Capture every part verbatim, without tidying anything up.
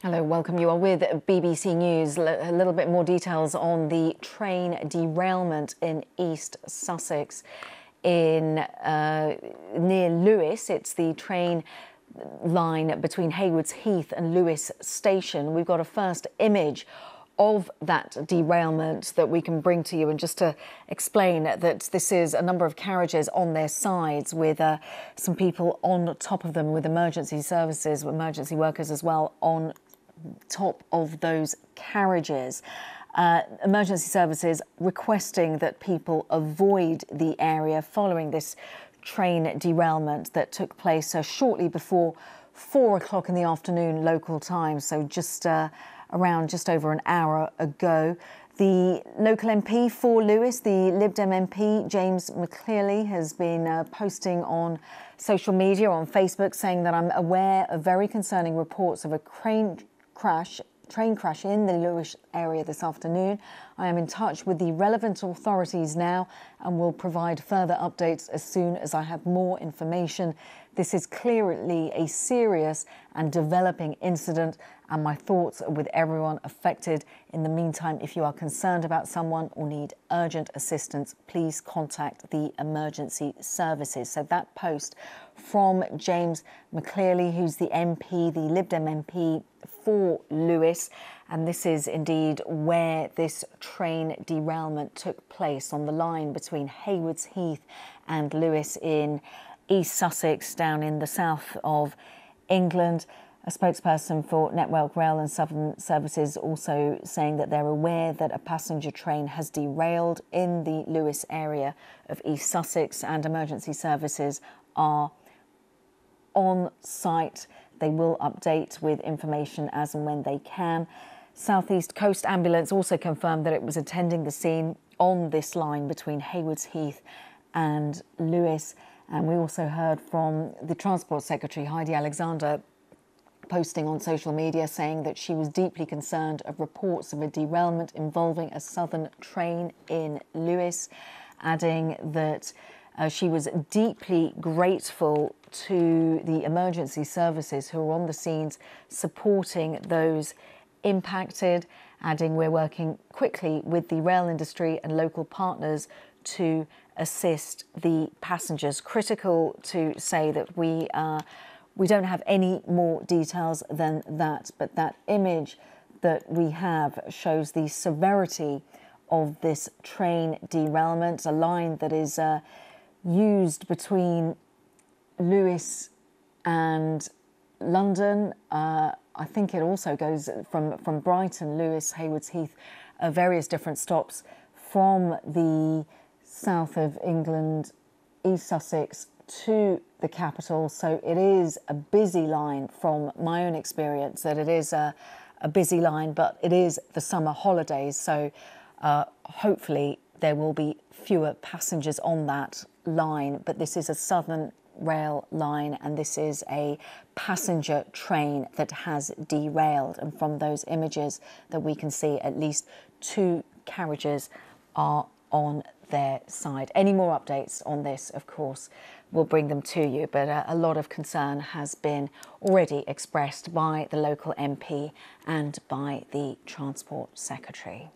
Hello, welcome. You are with B B C News. A little bit more details on the train derailment in East Sussex in uh, near Lewes. It's the train line between Haywards Heath and Lewes Station. We've got a first image of that derailment that we can bring to you, and just to explain that this is a number of carriages on their sides with uh, some people on top of them, with emergency services, emergency workers as well on top of those carriages. Uh, emergency services requesting that people avoid the area following this train derailment that took place uh, shortly before four o'clock in the afternoon local time, so just uh, around just over an hour ago. The local M P for Lewes, the Lib Dem M P, James McClearly, has been uh, posting on social media, on Facebook, saying that I'm aware of very concerning reports of a train crash, train crash in the Lewes area this afternoon. I am in touch with the relevant authorities now and will provide further updates as soon as I have more information. This is clearly a serious and developing incident, and my thoughts are with everyone affected. In the meantime, if you are concerned about someone or need urgent assistance, please contact the emergency services. So that post from James McClearly, who's the M P, the Lib Dem M P for Lewes, and this is indeed where this train derailment took place, on the line between Haywards Heath and Lewes in East Sussex, down in the south of England. A spokesperson for Network Rail and Southern Services also saying that they're aware that a passenger train has derailed in the Lewes area of East Sussex, and emergency services are on site. They will update with information as and when they can. South East Coast Ambulance also confirmed that it was attending the scene on this line between Haywards Heath and Lewes. And we also heard from the Transport Secretary, Heidi Alexander, posting on social media saying that she was deeply concerned of reports of a derailment involving a southern train in Lewes, adding that uh, she was deeply grateful to the emergency services who are on the scenes supporting those impacted, adding we're working quickly with the rail industry and local partners to assist the passengers. Critical to say that we uh, we don't have any more details than that, but that image that we have shows the severity of this train derailment, a line that is uh, used between Lewes and London. Uh, I think it also goes from, from Brighton, Lewes, Haywards Heath, uh, various different stops from the south of England, East Sussex, to the capital. So it is a busy line, from my own experience, that it is a, a busy line, but it is the summer holidays. So uh, hopefully there will be fewer passengers on that line. But this is a Southern Rail line, and this is a passenger train that has derailed. And from those images that we can see, at least two carriages are on their side. Any more updates on this, of course, we'll bring them to you, but uh, a lot of concern has been already expressed by the local M P and by the Transport Secretary.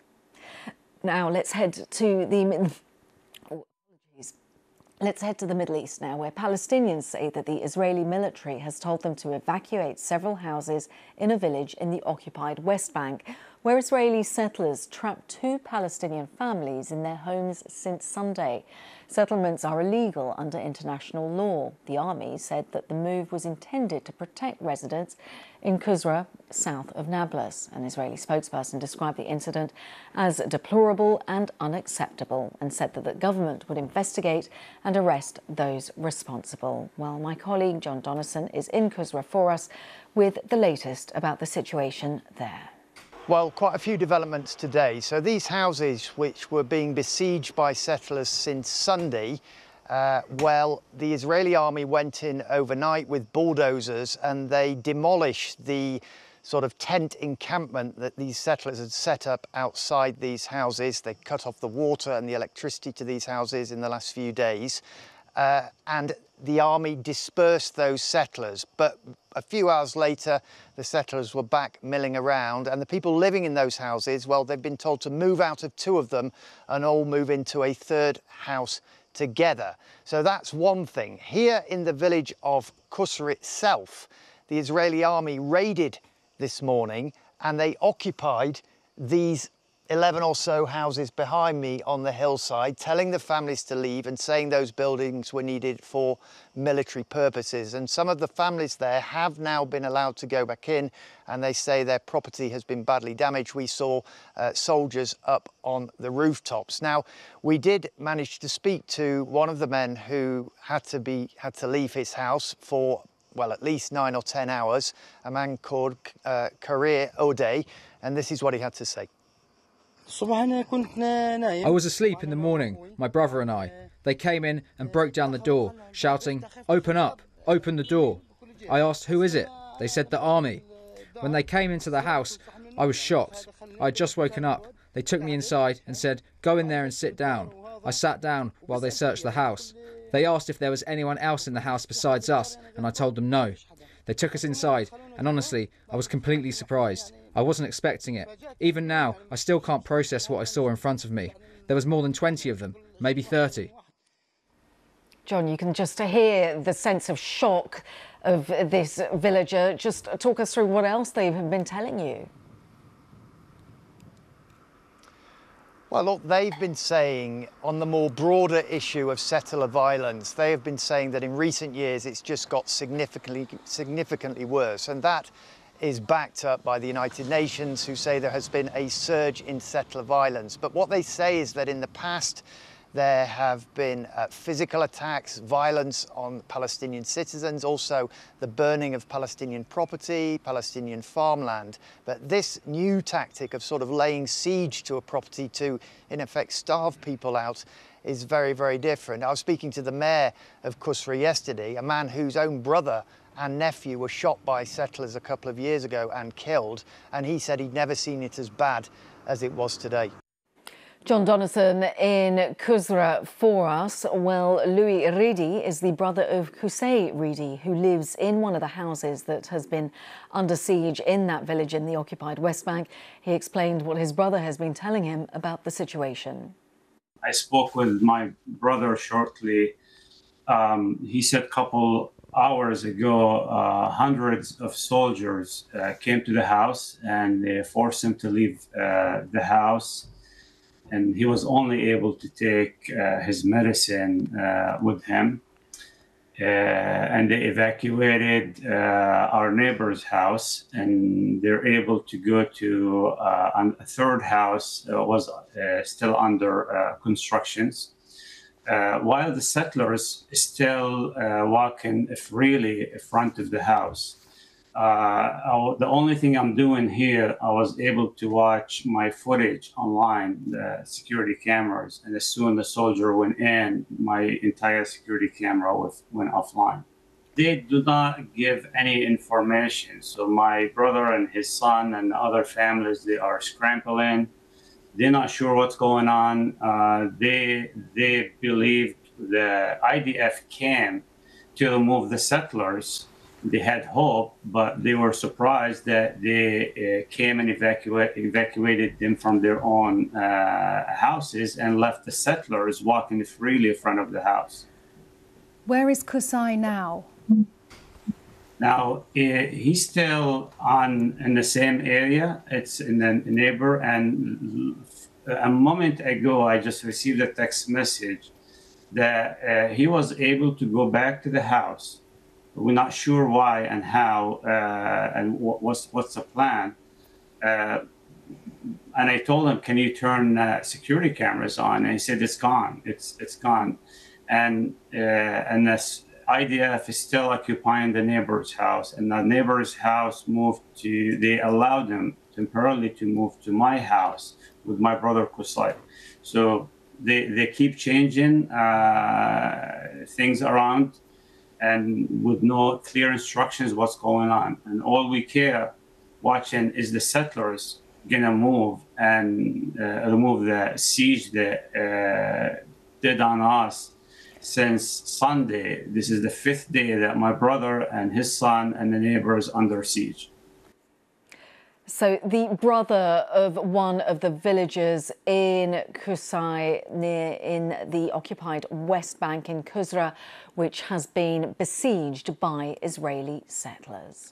Now let's head to the oh, apologies. Let's head to the Middle East now, where Palestinians say that the Israeli military has told them to evacuate several houses in a village in the occupied West Bank, where Israeli settlers trapped two Palestinian families in their homes since Sunday. Settlements are illegal under international law. The army said that the move was intended to protect residents in Qusra, south of Nablus. An Israeli spokesperson described the incident as deplorable and unacceptable, and said that the government would investigate and arrest those responsible. Well, my colleague John Donison is in Qusra for us with the latest about the situation there. Well, quite a few developments today. So these houses, which were being besieged by settlers since Sunday, uh, well, the Israeli army went in overnight with bulldozers and they demolished the sort of tent encampment that these settlers had set up outside these houses. They cut off the water and the electricity to these houses in the last few days. uh, and the army dispersed those settlers. But a few hours later, the settlers were back milling around, and the people living in those houses, well, they've been told to move out of two of them and all move into a third house together. So that's one thing. Here in the village of Qusra itself, the Israeli army raided this morning and they occupied these eleven or so houses behind me on the hillside, telling the families to leave and saying those buildings were needed for military purposes. And some of the families there have now been allowed to go back in, and they say their property has been badly damaged. We saw uh, soldiers up on the rooftops. Now, we did manage to speak to one of the men who had to be had to leave his house for, well, at least nine or ten hours, a man called uh, Karir Odeh, and this is what he had to say. I was asleep in the morning, my brother and I. They came in and broke down the door, shouting, "Open up, open the door." I asked, "Who is it?" They said, "The army." When they came into the house, I was shocked. I had just woken up. They took me inside and said, "Go in there and sit down." I sat down while they searched the house. They asked if there was anyone else in the house besides us, and I told them no. They took us inside, and honestly, I was completely surprised. I wasn't expecting it. Even now, I still can't process what I saw in front of me. There was more than twenty of them, maybe thirty. John, you can just hear the sense of shock of this villager. Just talk us through what else they've been telling you. Well, look, they've been saying on the more broader issue of settler violence, they have been saying that in recent years it's just got significantly, significantly worse. And that is backed up by the United Nations, who say there has been a surge in settler violence. But what they say is that in the past, there have been uh, physical attacks, violence on Palestinian citizens, also the burning of Palestinian property, Palestinian farmland. But this new tactic of sort of laying siege to a property to, in effect, starve people out is very, very different. I was speaking to the mayor of Qusra yesterday, a man whose own brother and nephew were shot by settlers a couple of years ago and killed, and he said he'd never seen it as bad as it was today. John Donnison in Qusra for us. Well, Louis Ridi is the brother of Qusay Ridi, who lives in one of the houses that has been under siege in that village in the occupied West Bank. He explained what his brother has been telling him about the situation. I spoke with my brother shortly. Um, he said a couple hours ago, uh, hundreds of soldiers uh, came to the house and they forced him to leave uh, the house. And he was only able to take uh, his medicine uh, with him. Uh, and they evacuated uh, our neighbor's house, and they're able to go to uh, a third house that was uh, still under uh, constructions. Uh, while the settlers still uh, walking freely in front of the house. Uh, I, the only thing I'm doing here, I was able to watch my footage online, the security cameras, and as soon as the soldier went in, my entire security camera was, went offline. They do not give any information. So my brother and his son and other families, they are scrambling. They're not sure what's going on. Uh, they they believe the I D F came to remove the settlers. They had hope, but they were surprised that they uh, came and evacuate, evacuated them from their own uh, houses and left the settlers walking freely in front of the house. Where is Qusay now? Now, uh, he's still on in the same area. It's in the neighbor. And a moment ago, I just received a text message that uh, he was able to go back to the house. We're not sure why and how uh, and what, what's, what's the plan. Uh, and I told him, can you turn uh, security cameras on? And he said, it's gone. It's it's gone. And uh, and this I D F is still occupying the neighbor's house. And the neighbor's house moved to, they allowed them temporarily to move to my house with my brother Qusay. So they, they keep changing uh, things around, and with no clear instructions what's going on. And all we care watching is the settlers gonna move and uh, remove the siege that uh, did on us. since Sunday. This is the fifth day that my brother and his son and the neighbors under siege. So the brother of one of the villagers in Kusai, near in the occupied West Bank in Kusra, which has been besieged by Israeli settlers.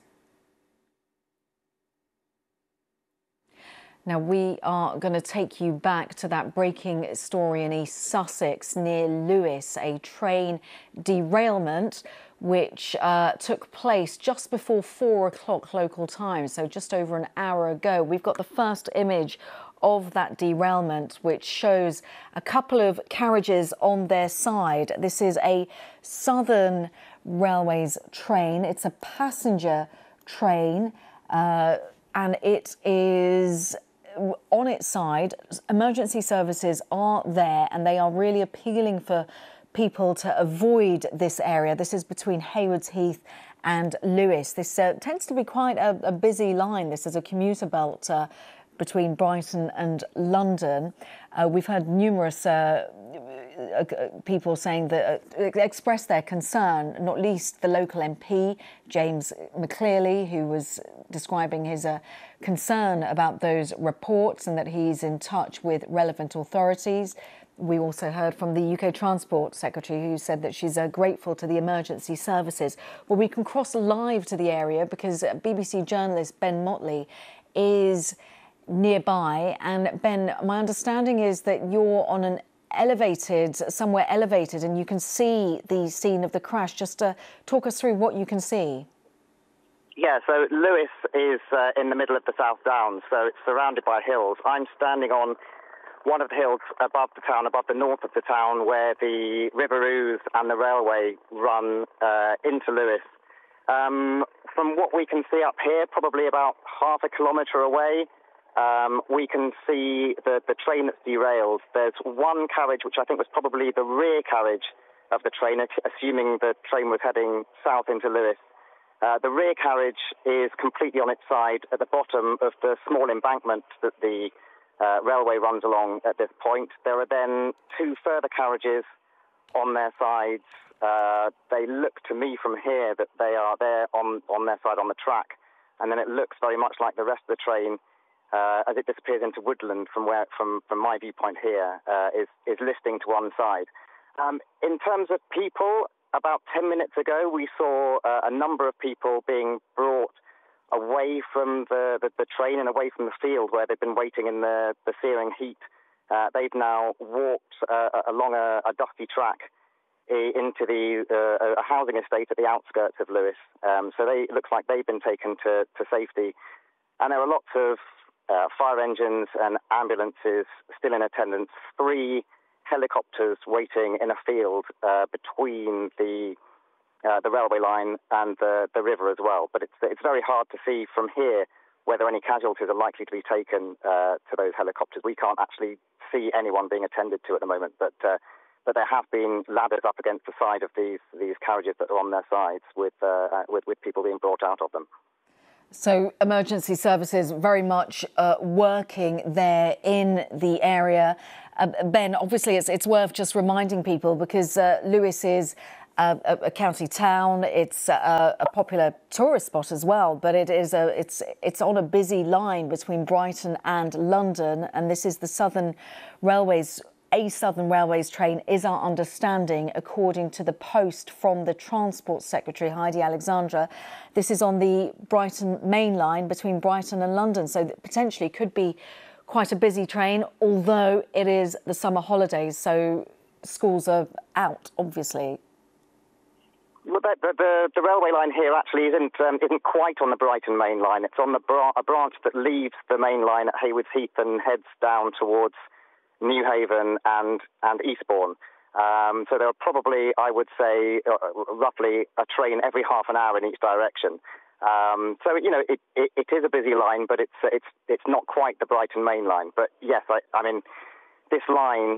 Now, we are going to take you back to that breaking story in East Sussex near Lewes, a train derailment which uh, took place just before four o'clock local time, so just over an hour ago. We've got the first image of that derailment, which shows a couple of carriages on their side. This is a Southern Railways train. It's a passenger train, uh, and it is on its side. Emergency services are there, and they are really appealing for people to avoid this area. This is between Haywards Heath and Lewes. This uh, tends to be quite a, a busy line. This is a commuter belt uh, between Brighton and London. Uh, we've heard numerous uh, uh, people saying that uh, express their concern, not least the local M P, James McClearly, who was describing his uh, concern about those reports and that he's in touch with relevant authorities. We also heard from the U K Transport Secretary, who said that she's uh, grateful to the emergency services. Well, we can cross live to the area because B B C journalist Ben Motley is nearby. And Ben, my understanding is that you're on an elevated, somewhere elevated, and you can see the scene of the crash. Just uh, talk us through what you can see. Yeah, so Lewes is uh, in the middle of the South Downs, so it's surrounded by hills. I'm standing on one of the hills above the town, above the north of the town, where the River Ouse and the railway run uh, into Lewes. Um, from what we can see up here, probably about half a kilometre away, um, we can see the, the train that's derailed. There's one carriage, which I think was probably the rear carriage of the train, assuming the train was heading south into Lewes. Uh, the rear carriage is completely on its side at the bottom of the small embankment that the Uh, railway runs along at this point. There are then two further carriages on their sides. Uh, they look to me from here that they are there on, on their side on the track, and then it looks very much like the rest of the train uh, as it disappears into woodland from where, from, from my viewpoint here, uh, is, is listing to one side. Um, in terms of people, about ten minutes ago we saw uh, a number of people being brought away from the, the, the train and away from the field where they've been waiting in the, the searing heat. Uh, they've now walked uh, along a, a dusty track into the uh, a housing estate at the outskirts of Lewes. Um, so they, it looks like they've been taken to, to safety. And there are lots of uh, fire engines and ambulances still in attendance, three helicopters waiting in a field uh, between the Uh, the railway line and the, the river as well. But it's it's very hard to see from here whether any casualties are likely to be taken uh, to those helicopters. We can't actually see anyone being attended to at the moment, but uh, but there have been ladders up against the side of these these carriages that are on their sides with uh, with, with people being brought out of them. So emergency services very much uh, working there in the area. Uh, Ben, obviously it's, it's worth just reminding people because uh, Lewes is Uh, a, a county town. It's a, a popular tourist spot as well, but it is a it's it's on a busy line between Brighton and London, and this is the Southern Railways. A Southern Railways train is our understanding, according to the post from the Transport Secretary Heidi Alexandra. This is on the Brighton main line between Brighton and London, so that potentially could be quite a busy train. Although it is the summer holidays, so schools are out, obviously. Well, the, the, the railway line here actually isn't um, isn't quite on the Brighton main line. It's on the bra- a branch that leaves the main line at Haywards Heath and heads down towards Newhaven and and Eastbourne. Um, so there are probably, I would say, uh, roughly a train every half an hour in each direction. Um, so you know, it, it, it is a busy line, but it's it's it's not quite the Brighton main line. But yes, I, I mean, this line.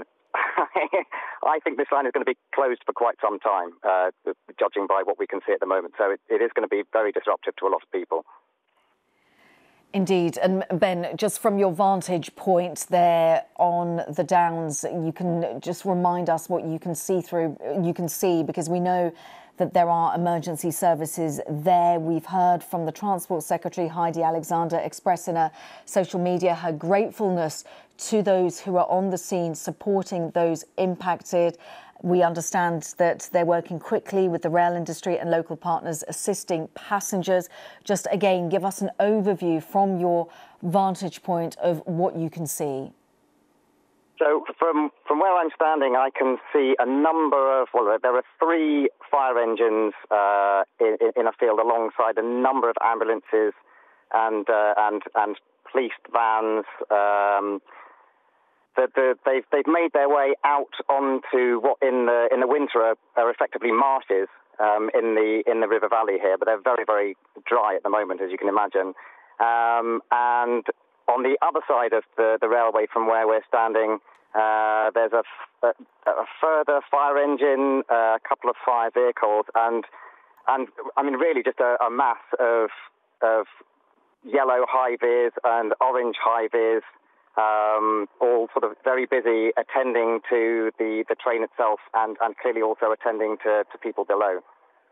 I think this line is going to be closed for quite some time, uh, judging by what we can see at the moment. So it, it is going to be very disruptive to a lot of people. Indeed. And Ben, just from your vantage point there on the Downs, you can just remind us what you can see through, you can see, because we know that there are emergency services there. We've heard from the Transport Secretary, Heidi Alexander, express in her social media her gratefulness to those who are on the scene supporting those impacted. We understand that they're working quickly with the rail industry and local partners assisting passengers. Just again, give us an overview from your vantage point of what you can see. So from, from where I'm standing, I can see a number of, well, there are three fire engines uh, in, in a field alongside a number of ambulances and, uh, and, and police vans. Um, The, the, they've they've made their way out onto what in the in the winter are, are effectively marshes um, in the in the river valley here, but they're very very dry at the moment, as you can imagine. Um, and on the other side of the, the railway from where we're standing, uh, there's a, a, a further fire engine, uh, a couple of fire vehicles, and and I mean really just a, a mass of of yellow high-vis and orange high-vis. Um, all sort of very busy attending to the, the train itself and, and clearly also attending to, to people below.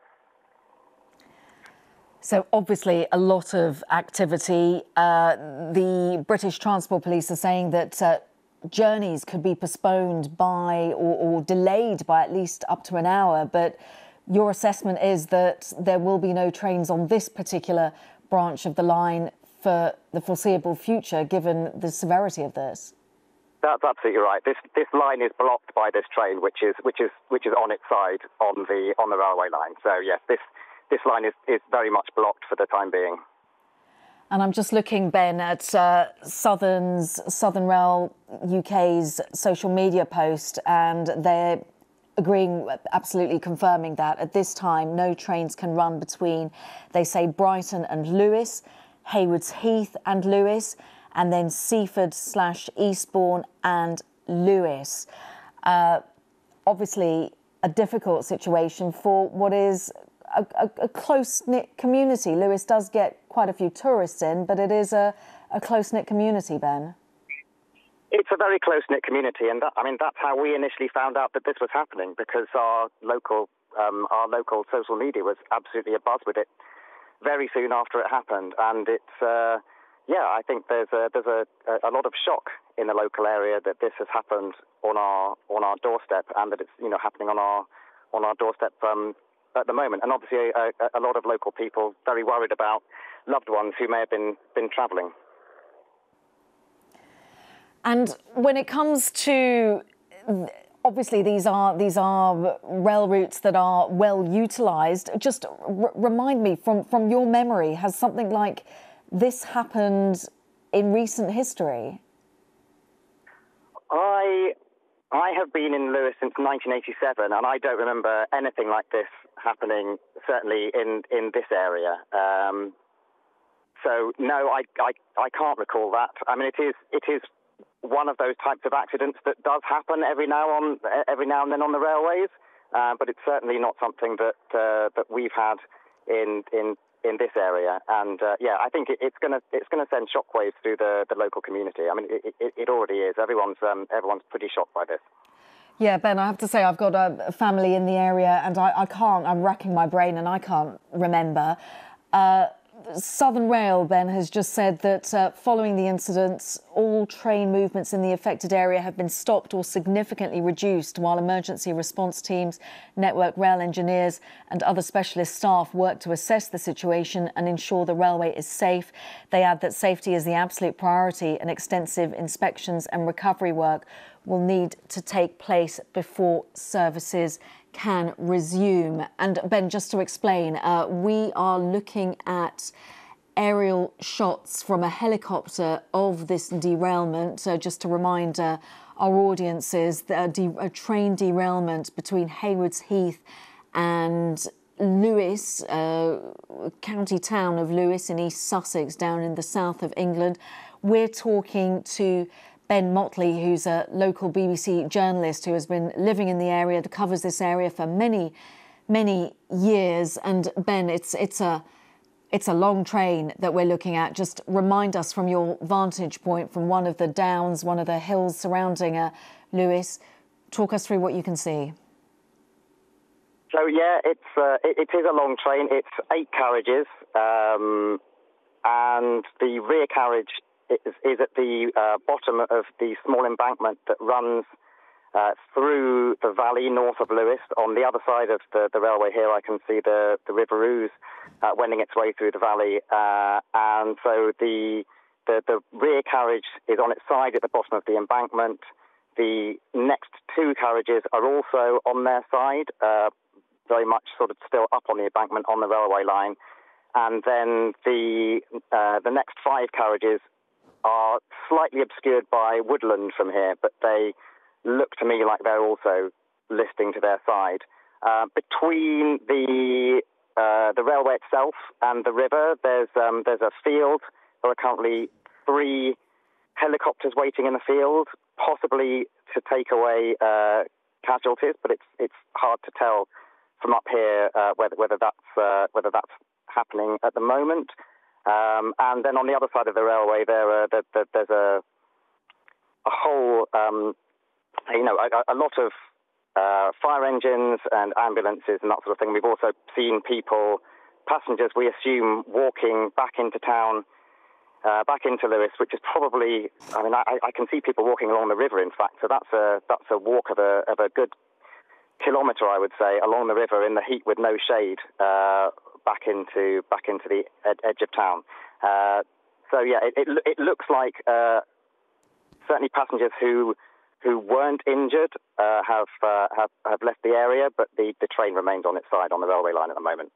So obviously a lot of activity. Uh, the British Transport Police are saying that uh, journeys could be postponed by or, or delayed by at least up to an hour. But your assessment is that there will be no trains on this particular branch of the line for the foreseeable future, given the severity of this. That's absolutely right. This this line is blocked by this train, which is which is which is on its side on the on the railway line. So yes, this this line is, is very much blocked for the time being. And I'm just looking, Ben, at uh, Southern's Southern Rail U K's social media post, and they're agreeing, absolutely confirming that at this time no trains can run between, they say, Brighton and Lewes, Haywards Heath and Lewes, and then Seaford slash Eastbourne and Lewes. Uh, obviously, a difficult situation for what is a, a, a close-knit community. Lewes does get quite a few tourists in, but it is a, a close-knit community, Ben. It's a very close-knit community, and that, I mean that's how we initially found out that this was happening, because our local um, our local social media was absolutely abuzz with it very soon after it happened, and it's uh, yeah, I think there's a there's a, a lot of shock in the local area that this has happened on our on our doorstep, and that it's you know happening on our on our doorstep um, at the moment, and obviously a, a lot of local people very worried about loved ones who may have been been travelling. And when it comes to, obviously these are these are rail routes that are well utilised. Just r remind me, from from your memory, has something like this happened in recent history? I I have been in Lewes since nineteen eighty-seven, and I don't remember anything like this happening, certainly in in this area. Um, so no, I, I I can't recall that. I mean, it is it is. one of those types of accidents that does happen every now on every now and then on the railways, uh, but it's certainly not something that uh, that we've had in in in this area. And uh, yeah, I think it, it's gonna it's gonna send shockwaves through the, the local community. I mean, it, it, it already is. Everyone's um, everyone's pretty shocked by this. Yeah, Ben, I have to say I've got a family in the area, and I, I can't. I'm racking my brain, and I can't remember. Uh, Southern Rail, Ben, has just said that uh, following the incidents, all train movements in the affected area have been stopped or significantly reduced, while emergency response teams, Network Rail engineers and other specialist staff work to assess the situation and ensure the railway is safe. They add that safety is the absolute priority, and extensive inspections and recovery work will need to take place before services can resume. And Ben, just to explain, uh, we are looking at aerial shots from a helicopter of this derailment. So just to remind uh, our audiences, a, de a train derailment between Haywards Heath and Lewes, uh, county town of Lewes in East Sussex, down in the south of England. We're talking to Ben Motley, who's a local B B C journalist who has been living in the area, that covers this area for many, many years. And Ben, it's it's a It's a long train that we're looking at. Just remind us from your vantage point from one of the downs, one of the hills surrounding uh, Lewes. Talk us through what you can see. So, yeah, it's uh, it, it is a long train. It's eight carriages, um, and the rear carriage is, is at the uh, bottom of the small embankment that runs uh, through the valley north of Lewes. On the other side of the, the railway here, I can see the, the River Ouse uh, wending its way through the valley. Uh, and so the, the, the rear carriage is on its side at the bottom of the embankment. The next two carriages are also on their side, uh, very much sort of still up on the embankment on the railway line. And then the uh, the next five carriages are slightly obscured by woodland from here, but they look to me like they're also listing to their side. Uh, between the uh, the railway itself and the river, there's um, there's a field. There are currently three helicopters waiting in the field, possibly to take away uh, casualties, but it's it's hard to tell from up here uh, whether whether that's uh, whether that's happening at the moment. Um, and then on the other side of the railway, there, uh, there, there there's a a whole um, you know a, a lot of uh, fire engines and ambulances and that sort of thing. We've also seen people, passengers, we assume, walking back into town. Uh, back into Lewes, which is probably, I mean, I, I can see people walking along the river, in fact, so that's a that's a walk of a of a good kilometre, I would say, along the river in the heat with no shade, uh, back into back into the ed- edge of town. Uh, so yeah, it it, it looks like uh, certainly passengers who who weren't injured uh, have, uh, have have left the area, but the, the train remains on its side on the railway line at the moment.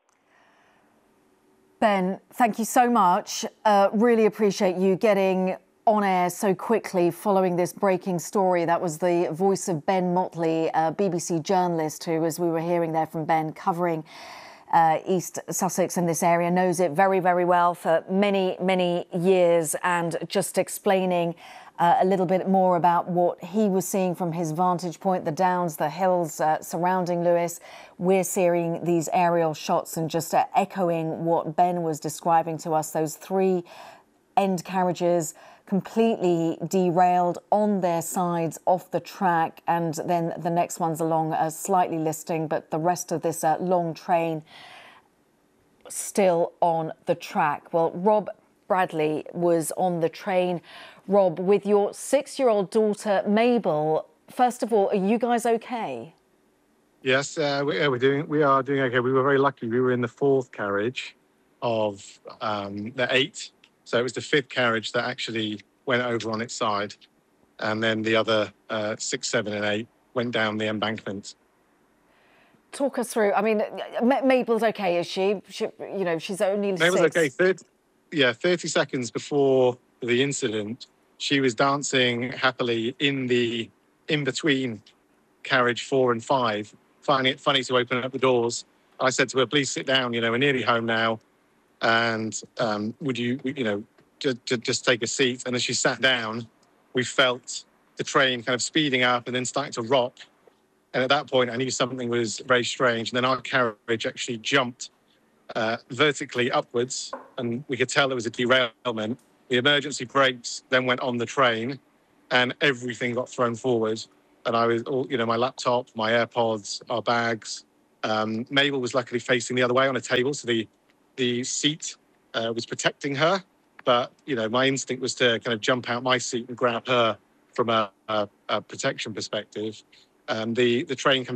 Ben, thank you so much. Uh, really appreciate you getting on air so quickly following this breaking story. That was the voice of Ben Motley, a B B C journalist who, as we were hearing there from Ben, covering uh, East Sussex in this area, knows it very, very well for many, many years, and just explaining Uh, a little bit more about what he was seeing from his vantage point, the downs, the hills uh, surrounding Lewes. We're seeing these aerial shots and just uh, echoing what Ben was describing to us, those three end carriages completely derailed on their sides off the track, and then the next one's along uh, slightly listing, but the rest of this uh, long train still on the track. Well, Rob Bradley was on the train. Rob, with your six-year-old daughter, Mabel, first of all, are you guys okay? Yes, uh, we, uh, we're doing, we are doing okay. We were very lucky. We were in the fourth carriage of um, the eight. So it was the fifth carriage that actually went over on its side. And then the other uh, six, seven and eight went down the embankment. Talk us through. I mean, M- Mabel's okay, is she? she? You know, she's only Mabel's six. okay. thirty, yeah, thirty seconds before the incident, she was dancing happily in the in-between carriage four and five, finding it funny to open up the doors. I said to her, please sit down, you know, we're nearly home now. And um, would you, you know, just, just take a seat. And as she sat down, we felt the train kind of speeding up and then starting to rock. And at that point, I knew something was very strange. And then our carriage actually jumped uh, vertically upwards, and we could tell there was a derailment. The emergency brakes then went on the train, and everything got thrown forward. And I was, all, you know, my laptop, my AirPods, our bags. Um, Mabel was luckily facing the other way on a table, so the the seat uh, was protecting her. But you know, my instinct was to kind of jump out my seat and grab her from a, a, a protection perspective. Um, the the train comes